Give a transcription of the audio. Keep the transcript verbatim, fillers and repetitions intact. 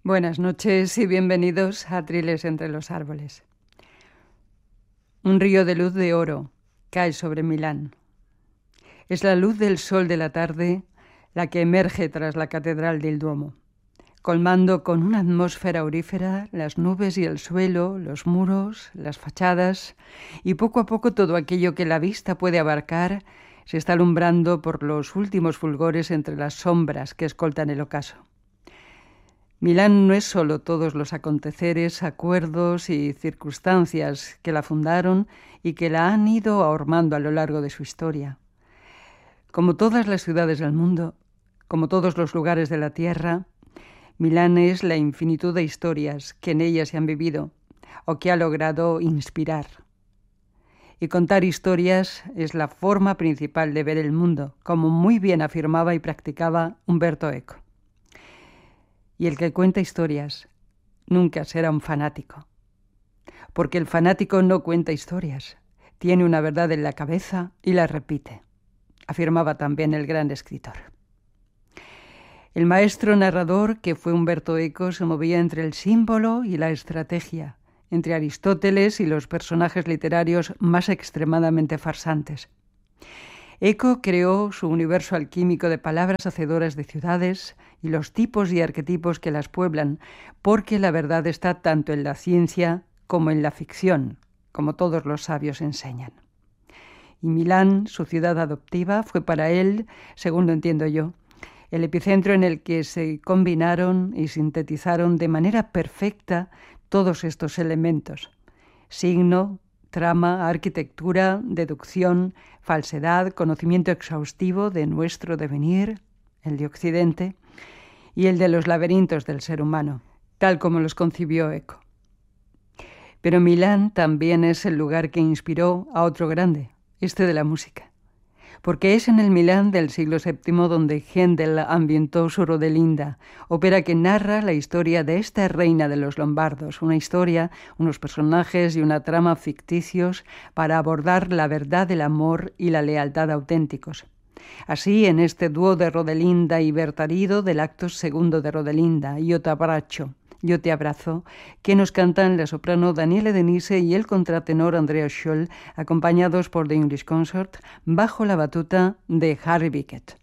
Buenas noches y bienvenidos a Triles entre los árboles. Un río de luz de oro cae sobre Milán. Es la luz del sol de la tarde la que emerge tras la catedral del Duomo, colmando con una atmósfera aurífera las nubes y el suelo, los muros, las fachadas, y poco a poco todo aquello que la vista puede abarcar se está alumbrando por los últimos fulgores entre las sombras que escoltan el ocaso. Milán no es solo todos los aconteceres, acuerdos y circunstancias que la fundaron y que la han ido ahormando a lo largo de su historia. Como todas las ciudades del mundo, como todos los lugares de la tierra, Milán es la infinitud de historias que en ella se han vivido o que ha logrado inspirar. Y contar historias es la forma principal de ver el mundo, como muy bien afirmaba y practicaba Umberto Eco. Y el que cuenta historias nunca será un fanático, porque el fanático no cuenta historias, tiene una verdad en la cabeza y la repite, afirmaba también el gran escritor. El maestro narrador, que fue Umberto Eco, se movía entre el símbolo y la estrategia, entre Aristóteles y los personajes literarios más extremadamente farsantes. Eco creó su universo alquímico de palabras hacedoras de ciudades y los tipos y arquetipos que las pueblan, porque la verdad está tanto en la ciencia como en la ficción, como todos los sabios enseñan. Y Milán, su ciudad adoptiva, fue para él, según lo entiendo yo, el epicentro en el que se combinaron y sintetizaron de manera perfecta todos estos elementos: signo, trama, arquitectura, deducción, falsedad, conocimiento exhaustivo de nuestro devenir, el de Occidente, y el de los laberintos del ser humano, tal como los concibió Eco. Pero Milán también es el lugar que inspiró a otro grande, este de la música, porque es en el Milán del siglo séptimo donde Händel ambientó su Rodelinda, ópera que narra la historia de esta reina de los lombardos, una historia, unos personajes y una trama ficticios para abordar la verdad del amor y la lealtad auténticos. Así, en este dúo de Rodelinda y Bertarido del acto segundo de Rodelinda, Yo te abbraccio, Yo te abrazo, que nos cantan la soprano Daniele Denise y el contratenor Andrea Scholl, acompañados por The English Consort, bajo la batuta de Harry Bickett.